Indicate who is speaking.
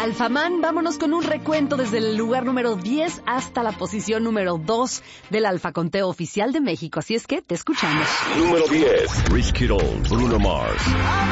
Speaker 1: Alphaman. Vámonos con un recuento desde el lugar número 10 hasta la posición número 2 del Alfa Conteo Oficial de México. Así es que te escuchamos.
Speaker 2: Número 10. Rich Kid, Bruno Mars.